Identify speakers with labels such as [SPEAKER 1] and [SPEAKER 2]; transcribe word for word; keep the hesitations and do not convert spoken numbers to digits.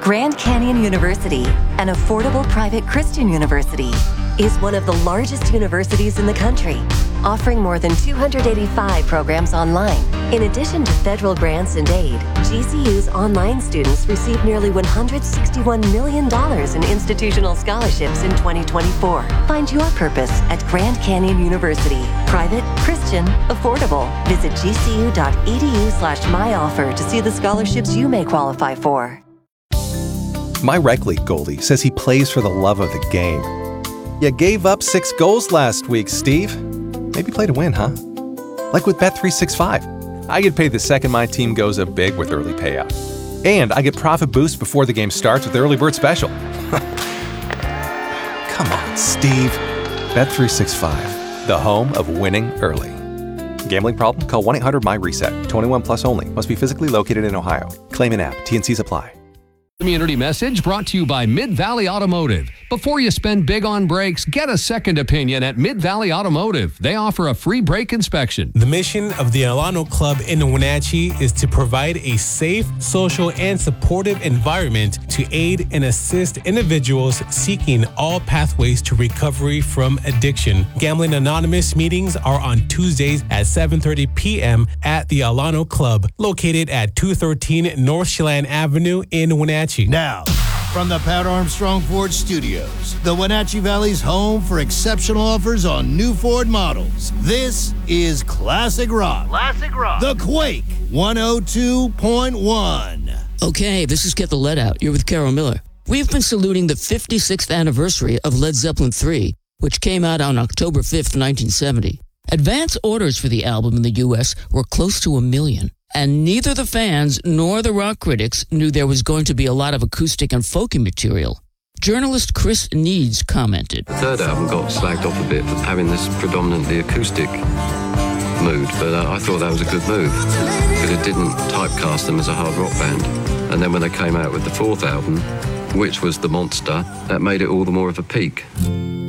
[SPEAKER 1] Grand Canyon University, an affordable private Christian university, is one of the largest universities in the country, offering more than two hundred eighty-five programs online. In addition to federal grants and aid, G C U's online students received nearly one hundred sixty-one million dollars in institutional scholarships in twenty twenty-four. Find your purpose at Grand Canyon University. Private, Christian, affordable. Visit gcu.edu slash myoffer to see the scholarships you may qualify for.
[SPEAKER 2] My rec league goalie says he plays for the love of the game. You gave up six goals last week, Steve. Maybe play to win, huh? Like with Bet three sixty-five. I get paid the second my team goes up big with early payout. And I get profit boost before the game starts with the early bird special. Come on, Steve. Bet three sixty-five, the home of winning early. Gambling problem? Call one eight hundred my reset. twenty-one plus only. Must be physically located in Ohio. Claim an app. T N Cs apply.
[SPEAKER 3] Community message brought to you by Mid-Valley Automotive. Before you spend big on brakes, get a second opinion at Mid-Valley Automotive. They offer a free brake inspection.
[SPEAKER 4] The mission of the Alano Club in Wenatchee is to provide a safe, social, and supportive environment to aid and assist individuals seeking all pathways to recovery from addiction. Gambling Anonymous meetings are on Tuesdays at seven thirty p.m. at the Alano Club, located at two thirteen North Chelan Avenue in Wenatchee.
[SPEAKER 5] Now, from the Pat Armstrong Ford Studios, the Wenatchee Valley's home for exceptional offers on new Ford models. This is Classic Rock. Classic Rock. The Quake one oh two point one.
[SPEAKER 6] Okay, this is Get the Lead Out. You're with Carol Miller. We've been saluting the fifty-sixth anniversary of Led Zeppelin three, which came out on October fifth, nineteen seventy. Advance orders for the album in the U S were close to a million. And neither the fans nor the rock critics knew there was going to be a lot of acoustic and folky material. Journalist Chris Needs commented,
[SPEAKER 7] The third album got slagged off a bit for having this predominantly acoustic mood, but uh, I thought that was a good move because it didn't typecast them as a hard rock band. And then when they came out with the fourth album, which was The Monster, that made it all the more of a peak.